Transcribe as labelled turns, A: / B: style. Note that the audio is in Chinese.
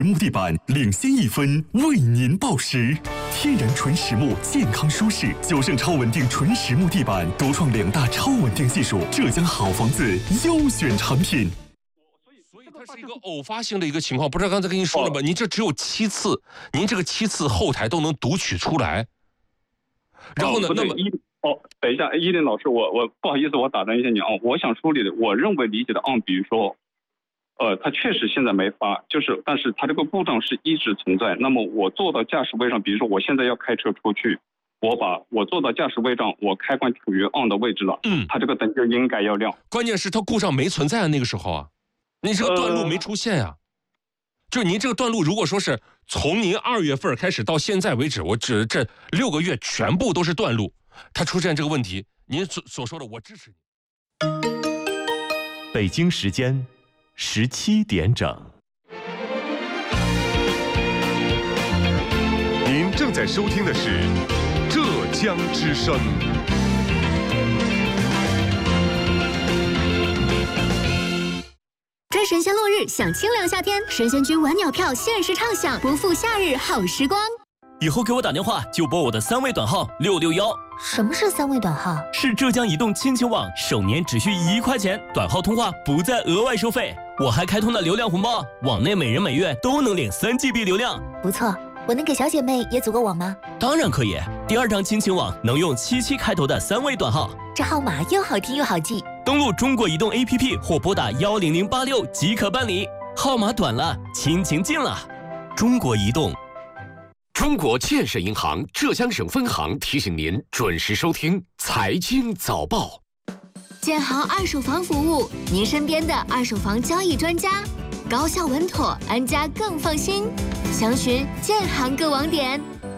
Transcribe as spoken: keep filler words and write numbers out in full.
A: 木地板领先一分，为您报时。天然纯实木，健康舒适，九盛超稳定纯实木地板，独创两大超稳定技术，浙江好房子优选产品。
B: 所以它是一个偶发性的一个情况，不是刚才跟您说了吗？您这只有七次，您这个七次后台都能读取出来。然后呢？那么
C: 哦，等一下，依林老师，我我不好意思，我打断一下你啊，我想梳理的，我认为理解的啊，比如说。呃，它确实现在没发，就是，但是它这个故障是一直存在。那么我坐到驾驶位上，比如说我现在要开车出去，我把我坐到驾驶位上，我开关处于 on 的位置了，嗯，它这个灯就应该要亮。
B: 关键是它故障没存在的那个时候啊，你这个段路没出现呀、啊。呃、就您这个段路，如果说是从您二月份开始到现在为止，我指这六个月全部都是段路，它出现这个问题，您所所说的我支持你。
D: 北京时间。十七点整，
E: 您正在收听的是浙江之声。
F: 追神仙落日，享清凉夏天，神仙居晚鸟票限时畅享，不负夏日好时光。
G: 以后给我打电话就拨我的三位短号六六幺。
F: 什么是三位短号？
G: 是浙江移动亲情网，首年只需一块钱，短号通话不再额外收费。我还开通了流量红包，网内每人每月都能领三 G B 流量。
F: 不错，我能给小姐妹也组个网吗？
G: 当然可以。第二张亲情网能用七七开头的三位短号，
F: 这号码又好听又好记。
G: 登录中国移动 A P P 或拨打幺零零八六即可办理。号码短了，亲情近了。中国移动。
H: 中国建设银行浙江省分行提醒您准时收听财经早报。
F: 建行二手房服务，您身边的二手房交易专家，高效稳妥，安家更放心。详询建行各网点。